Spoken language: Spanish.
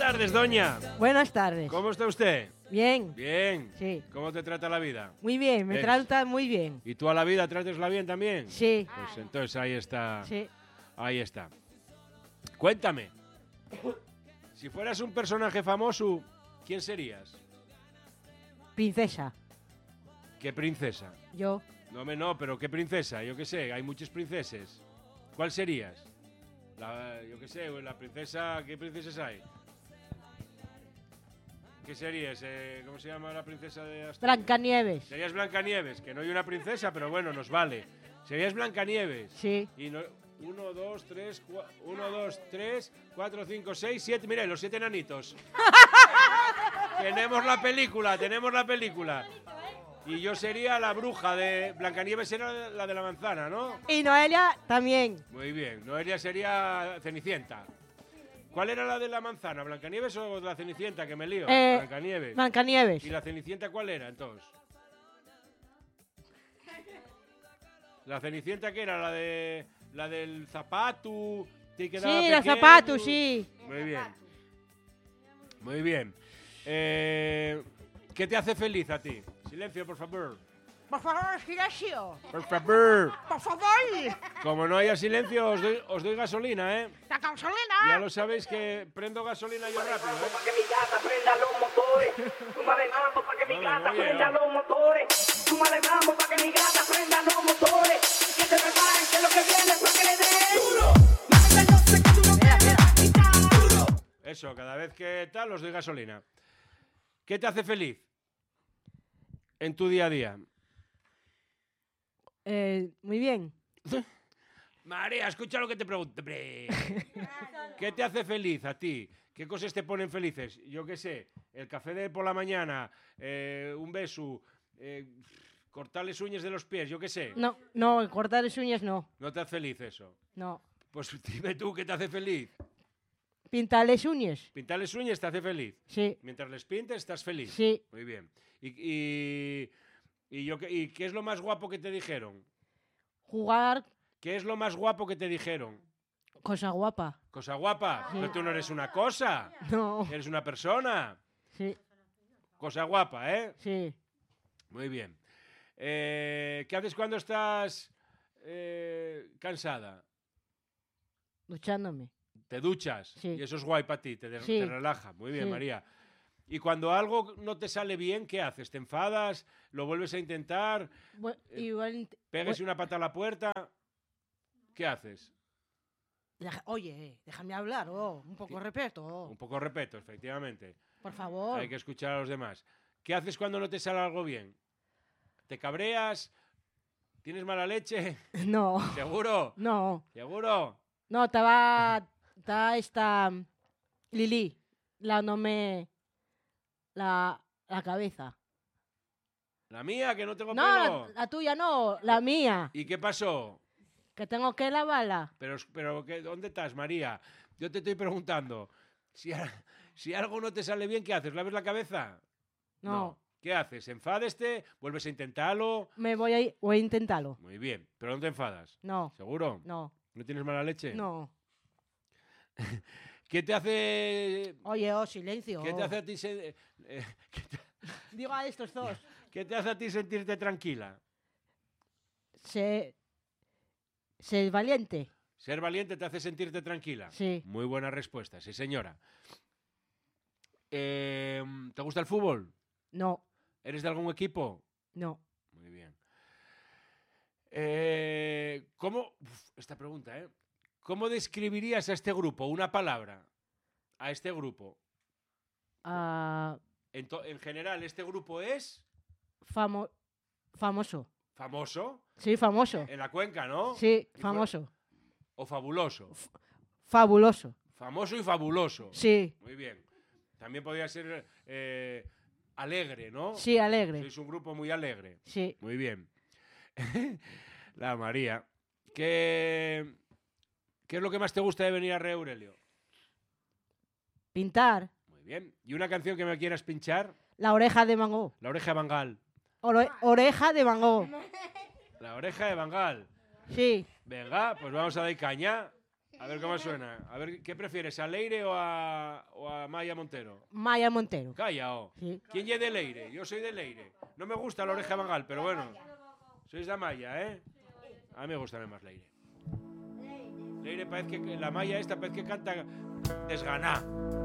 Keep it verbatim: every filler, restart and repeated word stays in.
tardes, doña. Buenas tardes. ¿Cómo está usted? Bien. Bien. Sí. ¿Cómo te trata la vida? Muy bien, me ¿Ves? trata muy bien. ¿Y tú a la vida tratesla bien también? Sí. Pues entonces ahí está. Sí. Ahí está. Cuéntame. Si fueras un personaje famoso, ¿quién serías? Princesa. ¿Qué princesa? Yo. No, me no, pero ¿qué princesa? Yo qué sé, hay muchas princesas. ¿Cuál serías? La, yo qué sé, la princesa... ¿Qué princesas hay? ¿Qué serías? Eh, ¿Cómo se llama la princesa de Asturias? Blancanieves. Serías Blancanieves, que no hay una princesa, pero bueno, nos vale. Serías Blancanieves. Sí. Y no, uno, dos, tres, cua, uno, dos, tres, cuatro, cinco, seis, siete. Mira, los siete enanitos. Tenemos la película, tenemos la película. Y yo sería la bruja de... Blancanieves era la de la manzana, ¿no? Y Noelia también. Muy bien. Noelia sería Cenicienta. ¿Cuál era la de la manzana? ¿Blancanieves o la Cenicienta? Que me lío. Eh, Blancanieves. Blancanieves. ¿Y la Cenicienta cuál era, entonces? ¿La Cenicienta qué era? ¿La de la del zapato? Que quedaba Sí, los pequeño? zapatos, sí. Muy bien. Muy bien. Eh, ¿Qué te hace feliz a ti? Silencio, por favor. Por favor, silencio. Por favor. Por favor. Como no haya silencio, os doy, os doy gasolina, ¿eh? La gasolina. Ya lo sabéis que prendo gasolina yo rápido, ¿eh? Pa' que mi gata prenda los motores. Súmale mambo pa' que mi No, gata oye, prenda no. los motores. Súmale mambo pa' que mi gata prenda los motores. Que se preparen que lo que viene es pa' que le den duro. Mami, yo sé que tú no quieres quitar duro. Eso, cada vez que tal, os doy gasolina. ¿Qué te hace feliz en tu día a día? Eh, muy bien. María, escucha lo que te pregunto. hombre. ¿Qué te hace feliz a ti? ¿Qué cosas te ponen felices? Yo qué sé, el café de por la mañana, eh, un beso, eh, cortarles uñas de los pies, yo qué sé. No, no, cortar las uñas no. ¿No te hace feliz eso? No. Pues dime tú, ¿qué te hace feliz? Pintar las uñas. Pintarles uñas te hace feliz. Sí. Mientras les pintes, estás feliz. Sí. Muy bien. ¿Y, y, y yo, qué- y qué es lo más guapo que te dijeron? Jugar ¿Qué es lo más guapo que te dijeron? cosa guapa. ¿Cosa guapa? Sí. Pero tú no eres una cosa. No. Eres una persona. Sí. Cosa guapa, ¿eh? Sí. Muy bien. Eh, ¿Qué haces cuando estás eh, cansada? Duchándome. Te duchas. Sí. Y eso es guay para ti, te, de- Sí. te relaja. Muy bien, Sí. María. Y cuando algo no te sale bien, ¿qué haces? ¿Te enfadas? ¿Lo vuelves a intentar? Bu- Eh, igual. ¿Pegas bu- una pata a la puerta? ¿Qué haces? deja- Oye, déjame hablar, oh, un poco de respeto, oh, Un poco respeto, efectivamente. por favor. Hay que escuchar a los demás. ¿Qué haces cuando no te sale algo bien? ¿Te cabreas? ¿Tienes mala leche? No, ¿Seguro? no, ¿Seguro? no, estaba, está esta mm, Lili, la no me, la, la cabeza. ¿La mía, que no tengo No, pelo? la, la tuya no, la mía, ¿Y qué pasó? que tengo que lavarla. Pero, pero ¿qué- ¿dónde estás, María? Yo te estoy preguntando. Si, a- si algo no te sale bien, ¿qué haces? ¿Laves la cabeza? No, ¿Qué haces? ¿Enfádeste? ¿Vuelves a intentarlo? me voy a, ir- voy a intentarlo. Muy bien. ¿Pero no te enfadas? No, ¿Seguro? no, ¿No tienes mala leche? no. ¿Qué te hace... Oye, oh, silencio. ¿Qué te oh. hace a ti... se- eh, ¿qué, te, Digo a estos dos. qué te hace a ti sentirte tranquila? Sé, sé valiente. Ser valiente te hace sentirte tranquila. Sí. Muy buena respuesta, sí señora. Eh, ¿Te gusta el fútbol? No, ¿Eres de algún equipo? no. Muy bien. Eh, ¿Cómo? Uf, esta pregunta, ¿eh? ¿Cómo describirías a este grupo? Una palabra. A este grupo. Ah, En, to- en general, este grupo es famo- famoso. famoso Sí, famoso. en la cuenca, ¿no? Sí, fue- famoso. O fabuloso. Fabuloso. Famoso y fabuloso. Sí, Muy bien. También podría ser eh, alegre, ¿no? sí, alegre. Sois un grupo muy alegre. Sí. Muy bien. La María. ¿Qué, ¿Qué es lo que más te gusta de venir a Rey Aurelio? Pintar. Muy bien. ¿Y una canción que me quieras pinchar? La oreja de Mango. La oreja de Bangal. Ore- oreja de Mango. La oreja de Bangal. Sí. Venga, pues vamos a dar caña. A ver cómo suena. A ver, ¿qué prefieres, a Leire o a, o a Maya Montero? Maya Montero. Calla, oh. Sí. ¿Quién es de Leire? Yo soy de Leire. No me gusta la oreja Bangal, pero bueno. Sois de Maya, ¿eh? A mí me gusta más Leire. Leire parece que... La Maya esta parece que canta desganá.